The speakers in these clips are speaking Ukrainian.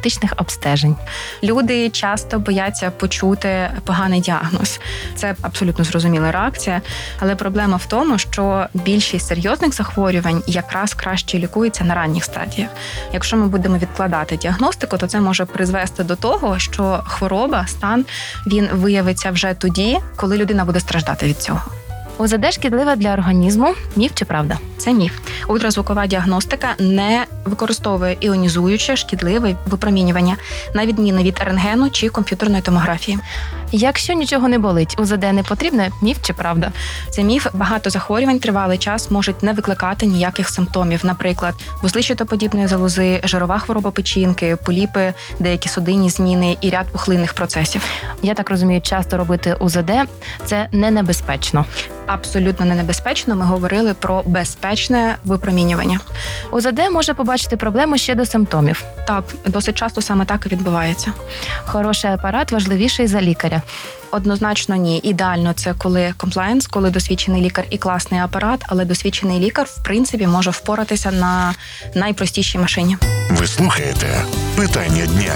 профілактичних обстежень. Люди часто бояться почути поганий діагноз. Це абсолютно зрозуміла реакція, але проблема в тому, що більшість серйозних захворювань якраз краще лікується на ранніх стадіях. Якщо ми будемо відкладати діагностику, то це може призвести до того, що хвороба, стан, він виявиться вже тоді, коли людина буде страждати від цього. УЗД шкідлива для організму. Міф чи правда? Це міф. Ультразвукова діагностика не використовує іонізуюче шкідливе випромінювання, на відміну від рентгену чи комп'ютерної томографії. Якщо нічого не болить, УЗД не потрібне? Міф чи правда? Це міф. Багато захворювань тривалий час можуть не викликати ніяких симптомів. Наприклад, вузли щитоподібної залози, жирова хвороба печінки, поліпи, деякі судинні зміни і ряд пухлинних процесів. Я так розумію, часто робити УЗД – це не небезпечно. Абсолютно не небезпечно. Ми говорили про безпечне випромінювання. УЗД може побачити проблему ще до симптомів. Так, досить часто саме так і відбувається. Хороший апарат важливіший за лікаря. Однозначно ні. Ідеально це коли комплаєнс, коли досвідчений лікар і класний апарат, але досвідчений лікар, в принципі, може впоратися на найпростішій машині. Ви слухаєте «Питання дня».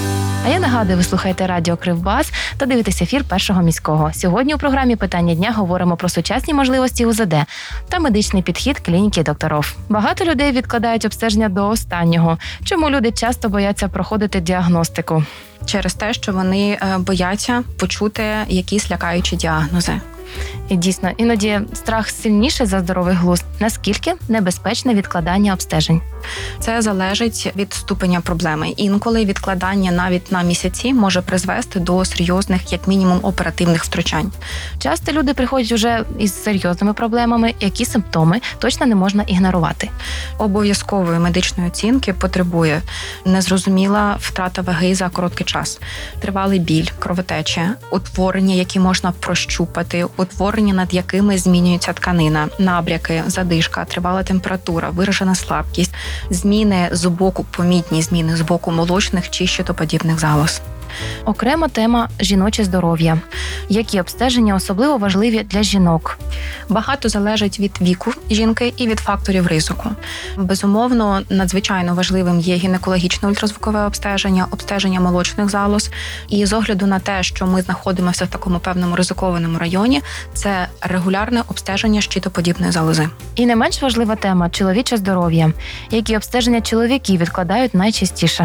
А я нагадую, ви слухаєте радіо Кривбас та дивитесь ефір Першого міського. Сьогодні у програмі «Питання дня» говоримо про сучасні можливості УЗД та медичний підхід клініки докторов. Багато людей відкладають обстеження до останнього. Чому люди часто бояться проходити діагностику? Через те, що вони бояться почути якісь лякаючі діагнози. І дійсно, іноді страх сильніший за здоровий глузд. Наскільки небезпечне відкладання обстежень? Це залежить від ступеня проблеми. Інколи відкладання навіть на місяці може призвести до серйозних, як мінімум, оперативних втручань. Часто люди приходять уже із серйозними проблемами, які симптоми точно не можна ігнорувати. Обов'язкової медичної оцінки потребує незрозуміла втрата ваги за короткий час, тривалий біль, кровотеча, утворення, які можна прощупати, утворення, над якими змінюється тканина, набряки, задишка, тривала температура, виражена слабкість, зміни з боку, помітні зміни з боку молочних чи щитоподібних залоз. Окрема тема – жіноче здоров'я. Які обстеження особливо важливі для жінок? Багато залежить від віку жінки і від факторів ризику. Безумовно, надзвичайно важливим є гінекологічне ультразвукове обстеження, обстеження молочних залоз. І з огляду на те, що ми знаходимося в такому певному ризикованому районі, це регулярне обстеження щитоподібної залози. І не менш важлива тема – чоловіче здоров'я. Які обстеження чоловіки відкладають найчастіше?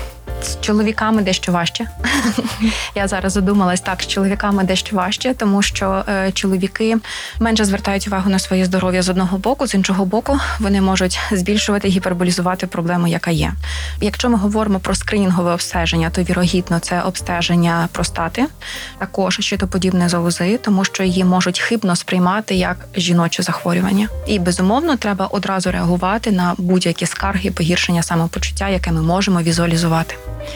З чоловіками дещо важче. Я зараз задумалась так, з чоловіками дещо важче, тому що чоловіки менше звертають увагу на своє здоров'я з одного боку, з іншого боку вони можуть збільшувати, гіперболізувати проблему, яка є. Якщо ми говоримо про скринінгове обстеження, то вірогідно це обстеження простати, також щитоподібної залози, тому що її можуть хибно сприймати як жіноче захворювання. І, безумовно, треба одразу реагувати на будь-які скарги, погіршення самопочуття, яке ми можемо візуалізувати.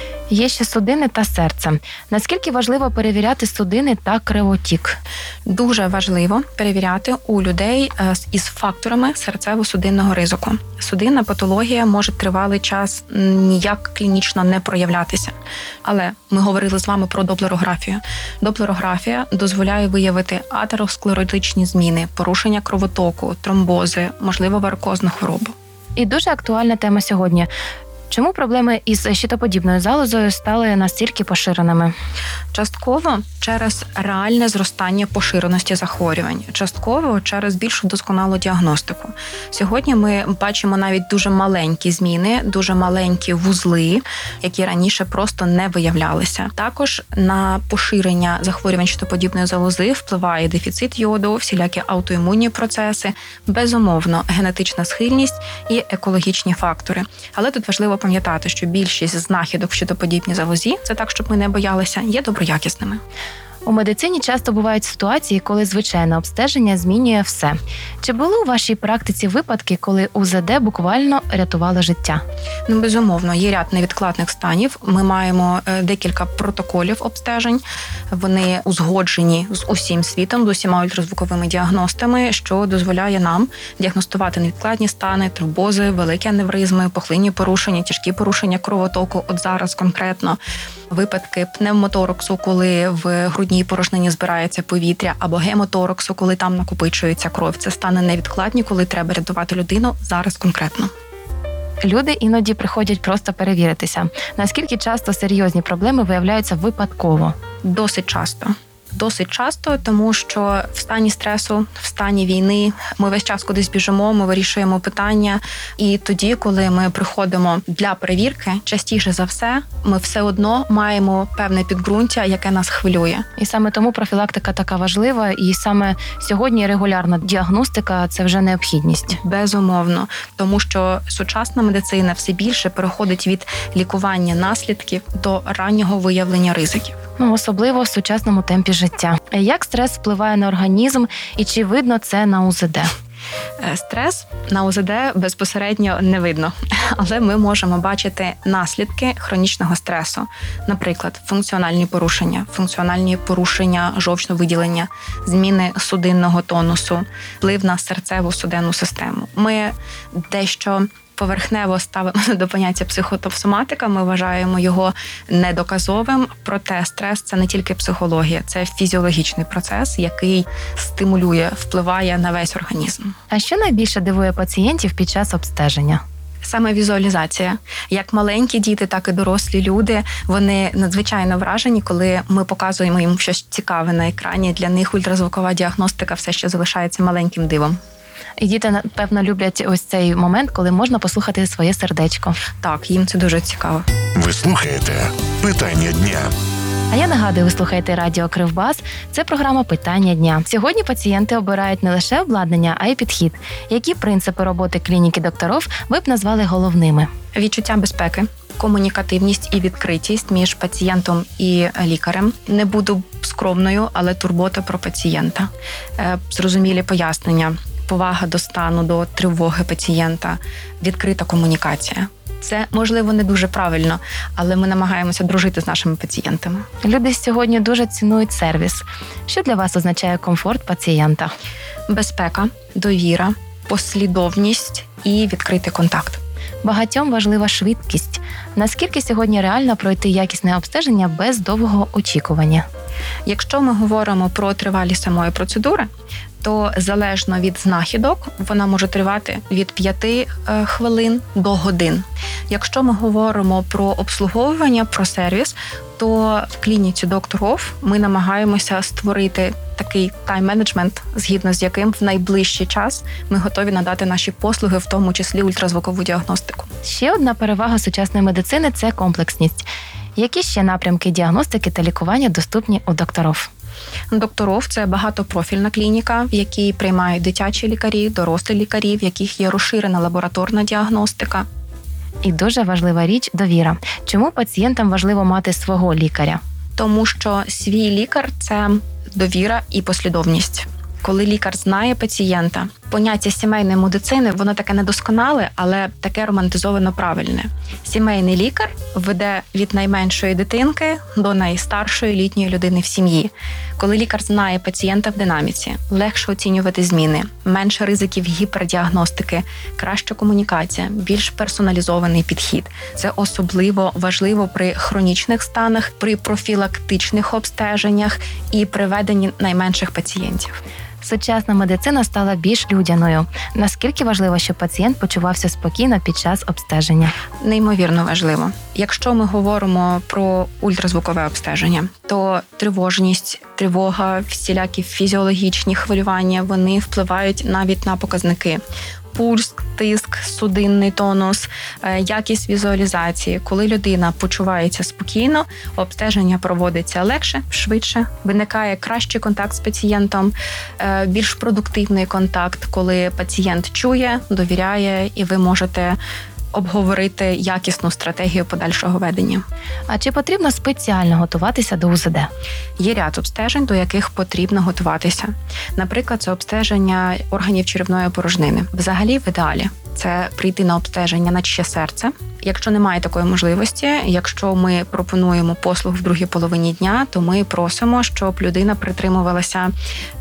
Є ще судини та серце. Наскільки важливо перевіряти судини та кровотік? Дуже важливо перевіряти у людей із факторами серцево-судинного ризику. Судинна патологія може тривалий час ніяк клінічно не проявлятися. Але ми говорили з вами про доплерографію. Доплерографія дозволяє виявити атеросклеротичні зміни, порушення кровотоку, тромбози, можливо, варикозну хворобу. І дуже актуальна тема сьогодні. Чому проблеми із щитоподібною залозою стали настільки поширеними? Частково через реальне зростання поширеності захворювань, частково через більш досконалу діагностику. Сьогодні ми бачимо навіть дуже маленькі зміни, дуже маленькі вузли, які раніше просто не виявлялися. Також на поширення захворювань щитоподібної залози впливає дефіцит йоду, всілякі аутоімунні процеси, безумовно, генетична схильність і екологічні фактори. Але тут важливо пам'ятати, що більшість знахідок в щитоподібній залозі, це так, щоб ми не боялися, є доброякісними. У медицині часто бувають ситуації, коли звичайне обстеження змінює все. Чи були у вашій практиці випадки, коли УЗД буквально рятувало життя? Безумовно, є ряд невідкладних станів. Ми маємо декілька протоколів обстежень. Вони узгоджені з усім світом, з усіма ультразвуковими діагностами, що дозволяє нам діагностувати невідкладні стани, тромбози, великі аневризми, пухлинні порушення, тяжкі порушення кровотоку. От зараз конкретно випадки пневмотораксу, коли в грудній порожнині збирається повітря, або гемотораксу, коли там накопичується кров. Це стани невідкладні, коли треба рятувати людину зараз конкретно. Люди іноді приходять просто перевіритися. Наскільки часто серйозні проблеми виявляються випадково? Досить часто, тому що в стані стресу, в стані війни ми весь час кудись біжимо, ми вирішуємо питання. І тоді, коли ми приходимо для перевірки, частіше за все, ми все одно маємо певне підґрунтя, яке нас хвилює. І саме тому профілактика така важлива, і саме сьогодні регулярна діагностика – це вже необхідність. Безумовно, тому що сучасна медицина все більше переходить від лікування наслідків до раннього виявлення ризиків. Особливо в сучасному темпі життя. Як стрес впливає на організм і чи видно це на УЗД? Стрес на УЗД безпосередньо не видно, але ми можемо бачити наслідки хронічного стресу. Наприклад, функціональні порушення жовчновиділення, зміни судинного тонусу, вплив на серцево-судинну систему. Ми дещо поверхнево ставимо до поняття психосоматика, ми вважаємо його недоказовим, проте стрес – це не тільки психологія, це фізіологічний процес, який стимулює, впливає на весь організм. А що найбільше дивує пацієнтів під час обстеження? Саме візуалізація. Як маленькі діти, так і дорослі люди, вони надзвичайно вражені, коли ми показуємо їм щось цікаве на екрані. Для них ультразвукова діагностика все ще залишається маленьким дивом. І діти, напевно, люблять ось цей момент, коли можна послухати своє сердечко. Так, їм це дуже цікаво. Ви слухаєте «Питання дня». А я нагадую, ви слухаєте радіо Кривбас. Це програма «Питання дня». Сьогодні пацієнти обирають не лише обладнання, а й підхід. Які принципи роботи клініки докторів ви б назвали головними? Відчуття безпеки, комунікативність і відкритість між пацієнтом і лікарем. Не буду скромною, але турбота про пацієнта. Зрозумілі пояснення, повага до стану, до тривоги пацієнта, відкрита комунікація. Це, можливо, не дуже правильно, але ми намагаємося дружити з нашими пацієнтами. Люди сьогодні дуже цінують сервіс. Що для вас означає комфорт пацієнта? Безпека, довіра, послідовність і відкритий контакт. Багатьом важлива швидкість. Наскільки сьогодні реально пройти якісне обстеження без довгого очікування? Якщо ми говоримо про тривалість самої процедури, то залежно від знахідок вона може тривати від 5 хвилин до годин. Якщо ми говоримо про обслуговування, про сервіс, то в клініці докторів ми намагаємося створити такий тайм-менеджмент, згідно з яким в найближчий час ми готові надати наші послуги, в тому числі ультразвукову діагностику. Ще одна перевага сучасної медицини – це комплексність. Які ще напрямки діагностики та лікування доступні у докторів? Докторів – це багатопрофільна клініка, в якій приймають дитячі лікарі, дорослі лікарі, в яких є розширена лабораторна діагностика. І дуже важлива річ – довіра. Чому пацієнтам важливо мати свого лікаря? Тому що свій лікар – це довіра і послідовність. Коли лікар знає пацієнта, поняття сімейної медицини, воно таке недосконале, але таке романтизовано правильне. Сімейний лікар веде від найменшої дитинки до найстаршої літньої людини в сім'ї. Коли лікар знає пацієнта в динаміці, легше оцінювати зміни, менше ризиків гіпердіагностики, краща комунікація, більш персоналізований підхід. Це особливо важливо при хронічних станах, при профілактичних обстеженнях і при веденні найменших пацієнтів. Сучасна медицина стала більш людяною. Наскільки важливо, щоб пацієнт почувався спокійно під час обстеження? Неймовірно важливо. Якщо ми говоримо про ультразвукове обстеження, то тривожність, тривога, всілякі фізіологічні хвилювання, вони впливають навіть на показники. Пульс, тиск, судинний тонус, якість візуалізації. Коли людина почувається спокійно, обстеження проводиться легше, швидше, виникає кращий контакт з пацієнтом, більш продуктивний контакт, коли пацієнт чує, довіряє, і ви можете обговорити якісну стратегію подальшого ведення. А чи потрібно спеціально готуватися до УЗД? Є ряд обстежень, до яких потрібно готуватися. Наприклад, це обстеження органів черевної порожнини. Взагалі, в ідеалі це прийти на обстеження на чиє серце. Якщо немає такої можливості, якщо ми пропонуємо послуг в другій половині дня, то ми просимо, щоб людина притримувалася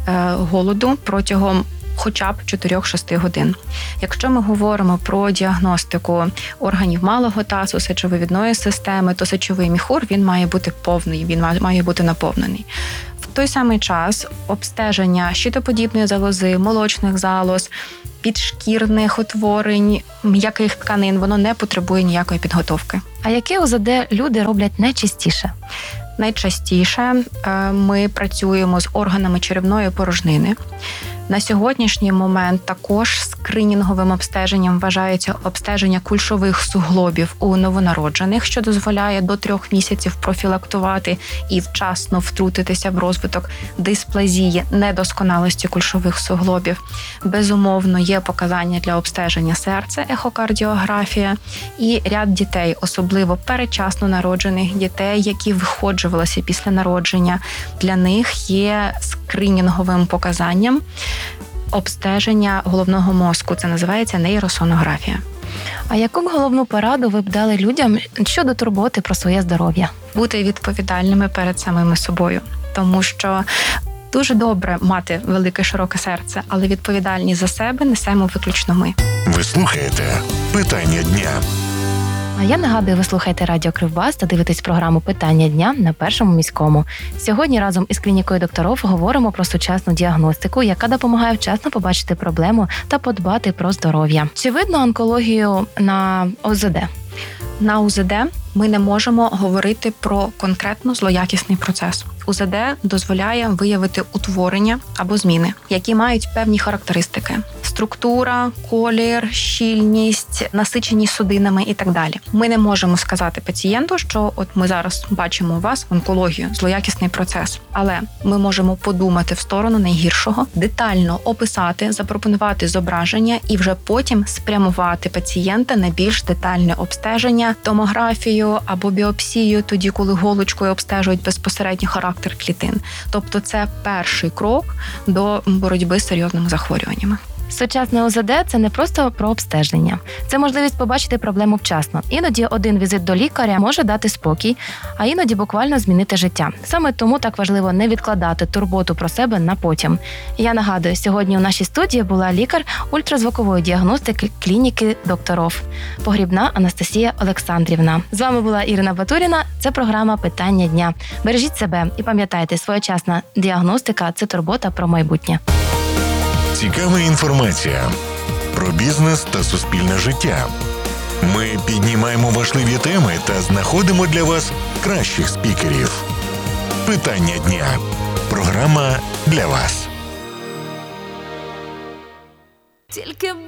голоду протягом хоча б 4-6 годин. Якщо ми говоримо про діагностику органів малого тазу, сечовивідної системи, то сечовий міхур, він має бути повний, він має бути наповнений. В той самий час обстеження щитоподібної залози, молочних залоз, підшкірних утворень, м'яких тканин, воно не потребує ніякої підготовки. А яке УЗД люди роблять найчастіше? Найчастіше ми працюємо з органами черевної порожнини. На сьогоднішній момент також скринінговим обстеженням вважається обстеження кульшових суглобів у новонароджених, що дозволяє до 3 місяців профілактувати і вчасно втрутитися в розвиток дисплазії, недосконалості кульшових суглобів. Безумовно, є показання для обстеження серця, ехокардіографія і ряд дітей, особливо передчасно народжених дітей, які виходжувалися після народження. Для них є скринінговим показанням обстеження головного мозку. Це називається нейросонографія. А яку б головну пораду ви б дали людям щодо турботи про своє здоров'я? Бути відповідальними перед самими собою. Тому що дуже добре мати велике широке серце, але відповідальність за себе несемо виключно ми. Ви слухаєте «Питання дня». А я нагадую, ви слухаєте Радіо Кривбас та дивитесь програму «Питання дня» на Першому міському. Сьогодні разом із клінікою докторов говоримо про сучасну діагностику, яка допомагає вчасно побачити проблему та подбати про здоров'я. Чи видно онкологію на УЗД? На УЗД ми не можемо говорити про конкретно злоякісний процес. УЗД дозволяє виявити утворення або зміни, які мають певні характеристики: структура, колір, щільність, насиченість судинами і так далі. Ми не можемо сказати пацієнту, що от ми зараз бачимо у вас онкологію, злоякісний процес. Але ми можемо подумати в сторону найгіршого, детально описати, запропонувати зображення і вже потім спрямувати пацієнта на більш детальне обстеження, томографію або біопсію, тоді, коли голочкою обстежують безпосередньо характер клітин. Тобто це перший крок до боротьби з серйозними захворюваннями. Сучасне УЗД – це не просто про обстеження. Це можливість побачити проблему вчасно. Іноді один візит до лікаря може дати спокій, а іноді буквально змінити життя. Саме тому так важливо не відкладати турботу про себе на потім. Я нагадую, сьогодні у нашій студії була лікар ультразвукової діагностики клініки докторов, Погрібна Анастасія Олександрівна. З вами була Ірина Батуріна. Це програма «Питання дня». Бережіть себе і пам'ятайте, своєчасна діагностика – це турбота про майбутнє. Цікава інформація про бізнес та суспільне життя. Ми піднімаємо важливі теми та знаходимо для вас кращих спікерів. «Питання дня» – програма для вас. Тільки